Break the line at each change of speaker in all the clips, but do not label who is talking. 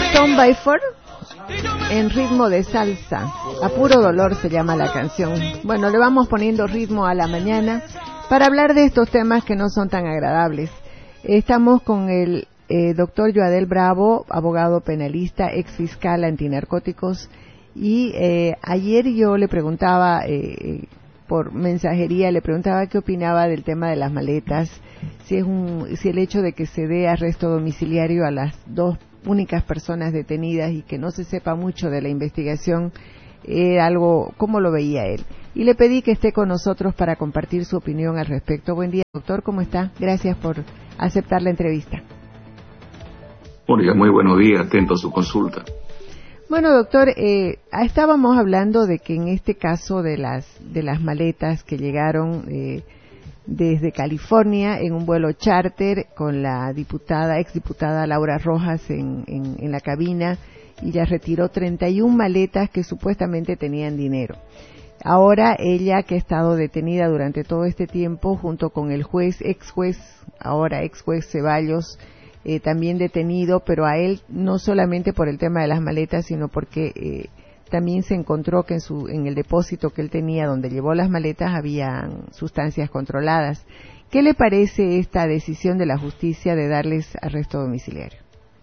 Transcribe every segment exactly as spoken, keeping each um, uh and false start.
Tom Bayford en ritmo de salsa. A puro dolor se llama la canción. Bueno, le vamos poniendo ritmo a la mañana para hablar de estos temas que no son tan agradables. Estamos con el eh, doctor Yoadel Bravo, abogado penalista, ex fiscal antinarcóticos, y eh, ayer yo le preguntaba eh, por mensajería, le preguntaba qué opinaba del tema de las maletas, si es un, si el hecho de que se dé arresto domiciliario a las dos únicas personas detenidas y que no se sepa mucho de la investigación, era algo, ¿cómo lo veía él? Y le pedí que esté con nosotros para compartir su opinión al respecto. Buen día, doctor, ¿cómo está? Gracias por aceptar la entrevista.
Mónica, muy buenos días, atento a su consulta.
Bueno, doctor, eh, estábamos hablando de que en este caso de las de las maletas que llegaron eh, desde California en un vuelo charter con la diputada, exdiputada Laura Rojas en, en, en la cabina, y ya retiró treinta y una maletas que supuestamente tenían dinero. Ahora ella, que ha estado detenida durante todo este tiempo junto con el juez, ex juez, ahora ex juez Ceballos, eh, también detenido, pero a él no solamente por el tema de las maletas, sino porque eh, también se encontró que en, su, en el depósito que él tenía donde llevó las maletas había sustancias controladas. ¿Qué le parece esta decisión de la justicia de darles arresto domiciliario?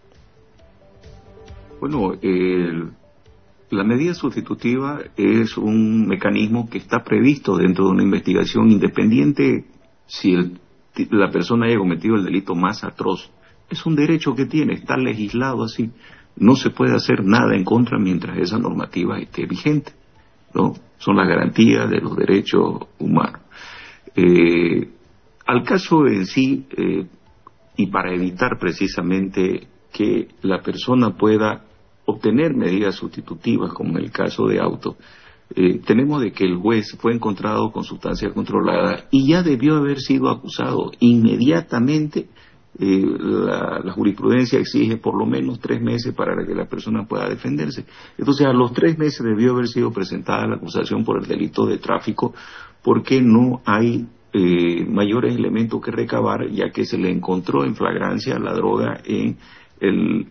Bueno, el... la medida sustitutiva es un mecanismo que está previsto dentro de una investigación independiente si el, la persona haya cometido el delito más atroz. Es un derecho que tiene, está legislado así. No se puede hacer nada en contra mientras esa normativa esté vigente, ¿no? Son las garantías de los derechos humanos. Eh, al caso en sí, eh, y para evitar precisamente que la persona pueda obtener medidas sustitutivas, como en el caso de Auto, eh, tenemos de que el juez fue encontrado con sustancia controlada y ya debió haber sido acusado inmediatamente. Eh, la, la jurisprudencia exige por lo menos tres meses para que la persona pueda defenderse. Entonces, a los tres meses debió haber sido presentada la acusación por el delito de tráfico, porque no hay eh, mayores elementos que recabar, ya que se le encontró en flagrancia la droga en el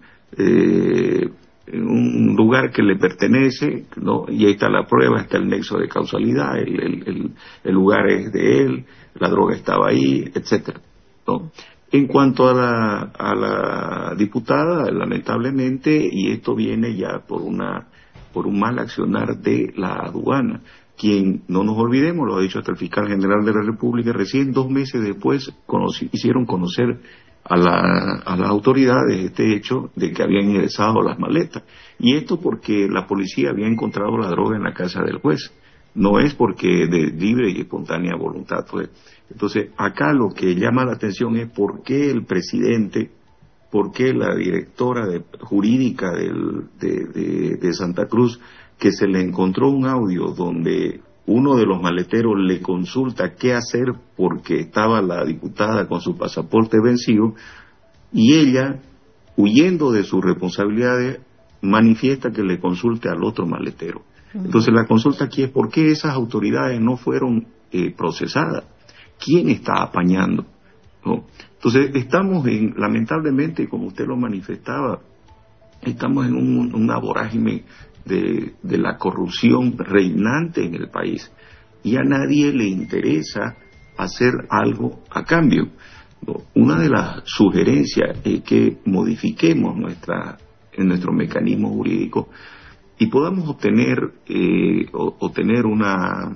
eh, en un lugar que le pertenece, ¿no? Y ahí está la prueba, está el nexo de causalidad, el, el, el, el lugar es de él, la droga estaba ahí, etcétera, ¿no? En cuanto a la, a la diputada, lamentablemente, y esto viene ya por una por un mal accionar de la aduana, quien, no nos olvidemos, lo ha dicho hasta el fiscal general de la República, recién dos meses después conocí, hicieron conocer a, la, a las autoridades este hecho de que habían ingresado las maletas. Y esto porque la policía había encontrado la droga en la casa del juez. No es porque de libre y espontánea voluntad fue. Entonces, acá lo que llama la atención es por qué el presidente, por qué la directora de, jurídica del, de, de, de Santa Cruz, que se le encontró un audio donde uno de los maleteros le consulta qué hacer porque estaba la diputada con su pasaporte vencido, y ella, huyendo de sus responsabilidades, manifiesta que le consulte al otro maletero. Entonces la consulta aquí es por qué esas autoridades no fueron eh, procesadas. ¿Quién está apañando? ¿No? Entonces estamos en, lamentablemente, como usted lo manifestaba, estamos en un, una vorágine de, de la corrupción reinante en el país, y a nadie le interesa hacer algo a cambio, ¿no? Una de las sugerencias es que modifiquemos nuestra, en nuestro mecanismo jurídico y podamos obtener eh, obtener una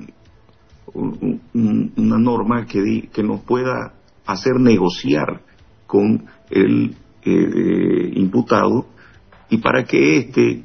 un, un, una norma que, di, que nos pueda hacer negociar con el eh, imputado, y para que éste,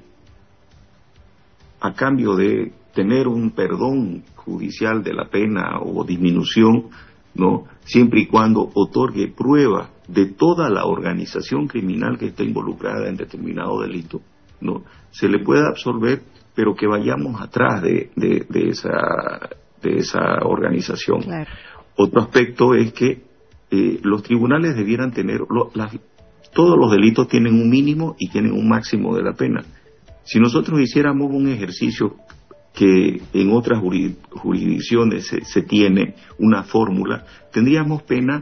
a cambio de tener un perdón judicial de la pena o disminución, ¿no?, siempre y cuando otorgue prueba de toda la organización criminal que está involucrada en determinado delito, ¿no?, se le pueda absolver, pero que vayamos atrás de, de, de esa de esa organización. Claro. Otro aspecto es que eh, los tribunales debieran tener, lo, las, todos los delitos tienen un mínimo y tienen un máximo de la pena. Si nosotros hiciéramos un ejercicio que en otras jurisdicciones se, se tiene una fórmula, tendríamos penas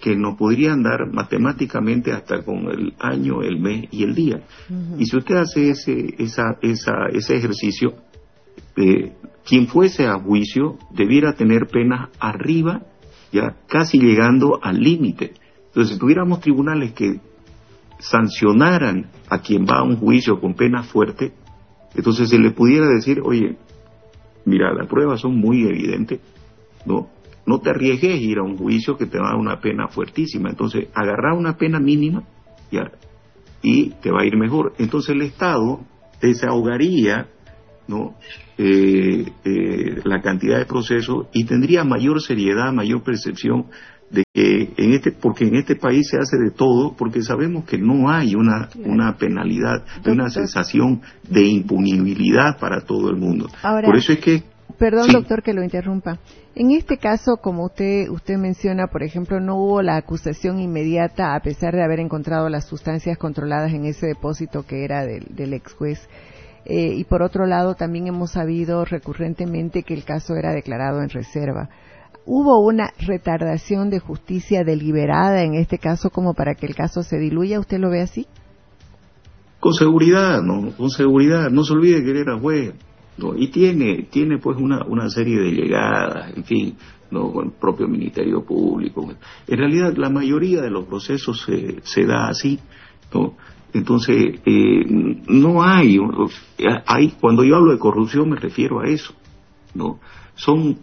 que nos podrían dar matemáticamente hasta con el año, el mes y el día. Uh-huh. Y si usted hace ese, esa, esa, ese ejercicio, eh, quien fuese a juicio debiera tener penas arriba, ya casi llegando al límite. Entonces, si tuviéramos tribunales que sancionaran a quien va a un juicio con pena fuerte, entonces se le pudiera decir, oye, mira, las pruebas son muy evidentes, no, no te arriesgues a ir a un juicio que te va a dar una pena fuertísima. Entonces, agarrar una pena mínima, ya, y te va a ir mejor. Entonces el Estado desahogaría, ¿no? Eh, eh, la cantidad de procesos y tendría mayor seriedad, mayor percepción de que en este, porque en este país se hace de todo, porque sabemos que no hay una una penalidad, una sensación de impunibilidad para todo el mundo.
Ahora,
por eso es que
perdón,
sí.
Doctor, que lo interrumpa. En este caso, como usted usted menciona, por ejemplo, no hubo la acusación inmediata a pesar de haber encontrado las sustancias controladas en ese depósito que era del, del ex juez. Eh, y por otro lado, también hemos sabido recurrentemente que el caso era declarado en reserva. ¿Hubo una retardación de justicia deliberada en este caso como para que el caso se diluya? ¿Usted lo ve así?
Con seguridad, ¿no? Con seguridad. No se olvide que él era juez, ¿no? Y tiene, tiene pues una, una serie de llegadas, en fin, ¿no? Con el propio Ministerio Público. En realidad, la mayoría de los procesos se, se da así, ¿no? Entonces, eh, no hay, hay, cuando yo hablo de corrupción me refiero a eso, ¿no? Son,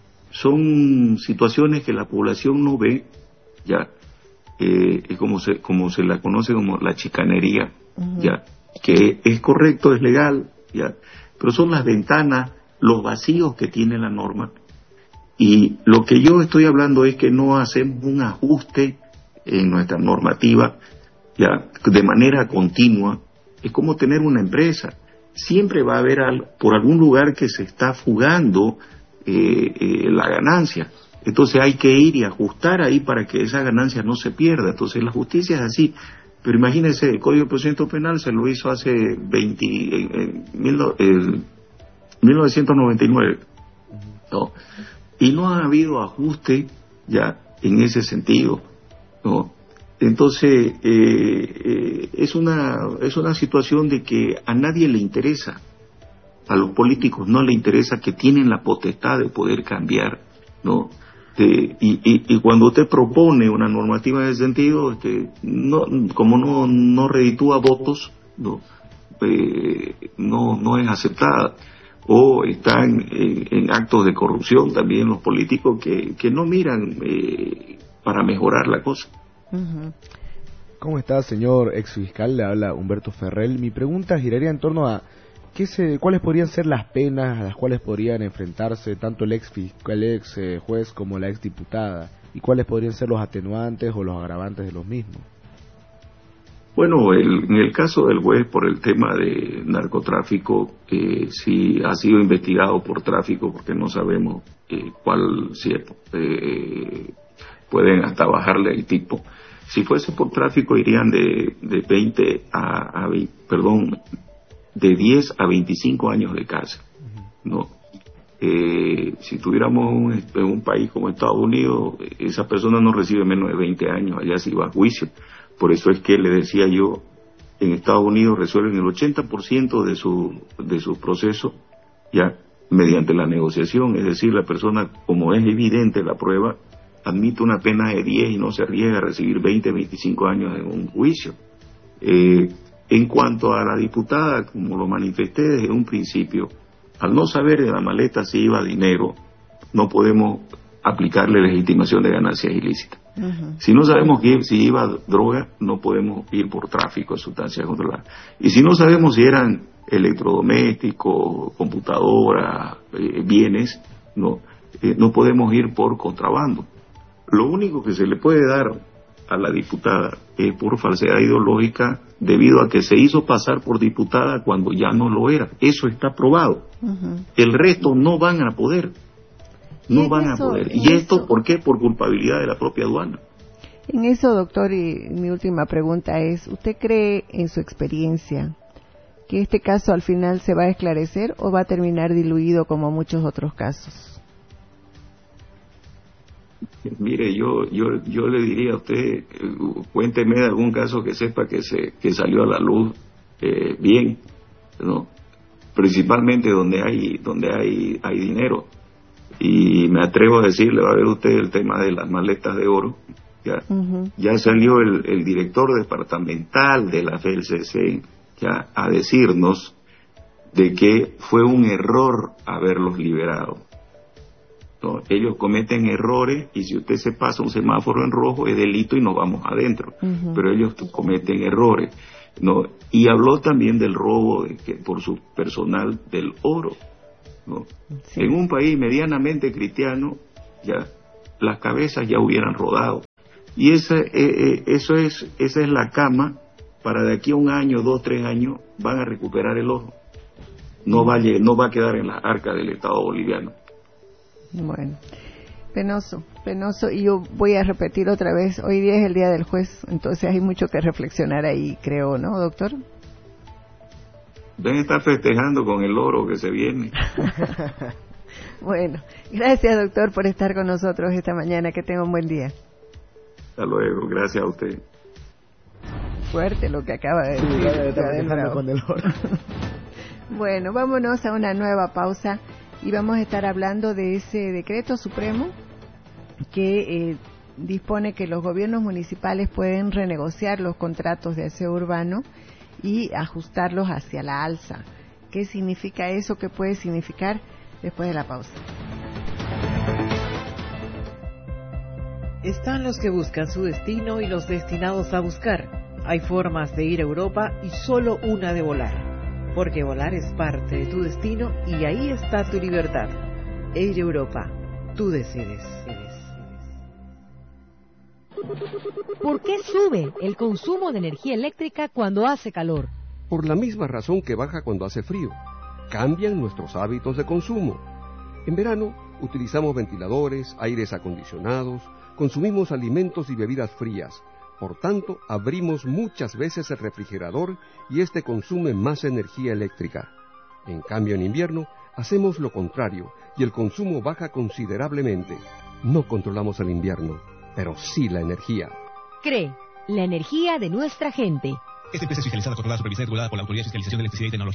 son situaciones que la población no ve, ya, eh, como se, como se la conoce como la chicanería, uh-huh. ya, que es correcto, es legal, ya, pero son las ventanas, los vacíos que tiene la norma, y lo que yo estoy hablando es que no hacemos un ajuste en nuestra normativa, ya, de manera continua. Es como tener una empresa, siempre va a haber al, por algún lugar que se está fugando eh, eh, la ganancia, entonces hay que ir y ajustar ahí para que esa ganancia no se pierda. Entonces la justicia es así, pero imagínense, el Código de Procedimiento Penal se lo hizo hace veinte, eh, mil, eh, mil novecientos noventa y nueve, ¿no? Y no ha habido ajuste ya en ese sentido, ¿no? Entonces, eh, eh, es una es una situación de que a nadie le interesa, a los políticos no le interesa, que tienen la potestad de poder cambiar, ¿no? De, y, y, y cuando usted propone una normativa en ese sentido, este, no, como no no reditúa votos, no, eh, no, no es aceptada, o están en, en actos de corrupción también los políticos que, que no miran eh, para mejorar la cosa.
Uh-huh. ¿Cómo está, señor ex fiscal? Le habla Humberto Ferrell. Mi pregunta giraría en torno a ¿qué se, cuáles podrían ser las penas a las cuales podrían enfrentarse tanto el ex fiscal, el ex eh, juez como la ex diputada, y cuáles podrían ser los atenuantes o los agravantes de los mismos.
Bueno, el, en el caso del juez por el tema de narcotráfico, eh, si ha sido investigado por tráfico, porque no sabemos eh, cuál, si es, eh, pueden hasta bajarle el tipo. Si fuese por tráfico irían de, de veinte a, a perdón, de diez a veinticinco años de cárcel, ¿no? Eh, si tuviéramos un, en un país como Estados Unidos, esa persona no recibe menos de veinte años, allá se va a juicio. Por eso es que le decía yo, en Estados Unidos resuelven el ochenta por ciento de su, de su proceso ya mediante la negociación, es decir, la persona, como es evidente la prueba, admite una pena de diez y no se arriesga a recibir veinte, veinticinco años en un juicio. Eh, en cuanto a la diputada, como lo manifesté desde un principio, al no saber de la maleta si iba dinero, no podemos aplicarle legitimación de ganancias ilícitas. Uh-huh. Si no sabemos que, si iba droga, no podemos ir por tráfico de sustancias controladas. Y si no sabemos si eran electrodomésticos, computadoras, eh, bienes, no, eh, no podemos ir por contrabando. Lo único que se le puede dar a la diputada es por falsedad ideológica, debido a que se hizo pasar por diputada cuando ya no lo era. Eso está probado. Uh-huh. El resto no van a poder. No van eso, a poder. ¿Y esto eso, por qué? Por culpabilidad de la propia aduana.
En eso, doctor, y mi última pregunta es, ¿usted cree en su experiencia que este caso al final se va a esclarecer o va a terminar diluido como muchos otros casos?
Mire, yo yo yo le diría a usted, uh, cuénteme de algún caso que sepa que se que salió a la luz eh, bien, ¿no? Principalmente donde hay donde hay hay dinero. Y me atrevo a decirle, va a ver usted el tema de las maletas de oro. Ya, uh-huh. ya salió el, el director departamental de la F E L C C ya a decirnos de que fue un error haberlos liberado. ¿No? Ellos cometen errores y si usted se pasa un semáforo en rojo es delito y nos vamos adentro. Uh-huh. Pero ellos cometen errores. ¿No? Y habló también del robo de que, por su personal del oro. ¿No? Sí. En un país medianamente cristiano, ya las cabezas ya hubieran rodado. Y esa, eh, eh, eso es, esa es la cama para de aquí a un año, dos, tres años, van a recuperar el oro. No va a, no va a quedar en la arca del Estado boliviano.
Bueno, penoso, penoso. Y yo voy a repetir otra vez, hoy día es el día del juez, entonces hay mucho que reflexionar ahí, creo, ¿no, doctor?
Deben estar festejando con el oro que se viene.
Bueno, gracias, doctor, por estar con nosotros esta mañana. Que tenga un buen día.
Hasta luego, gracias a usted.
Fuerte lo que acaba de decir. Sí, con el oro. Bueno, vámonos a una nueva pausa y vamos a estar hablando de ese decreto supremo que eh, dispone que los gobiernos municipales pueden renegociar los contratos de aseo urbano y ajustarlos hacia la alza. ¿Qué significa eso? ¿Qué puede significar? Después de la pausa.
Están los que buscan su destino y los destinados a buscar. Hay formas de ir a Europa y solo una de volar. Porque volar es parte de tu destino y ahí está tu libertad. Air Europa, tú decides.
¿Por qué sube el consumo de energía eléctrica cuando hace calor?
Por la misma razón que baja cuando hace frío. Cambian nuestros hábitos de consumo. En verano utilizamos ventiladores, aires acondicionados, consumimos alimentos y bebidas frías. Por tanto, abrimos muchas veces el refrigerador y este consume más energía eléctrica. En cambio, en invierno, hacemos lo contrario y el consumo baja considerablemente. No controlamos el invierno, pero sí la energía.
CREE, la energía de nuestra gente.
Esta empresa es fiscalizada, controlada, supervisada y regulada por la Autoridad de Fiscalización de Electricidad y Tecnología.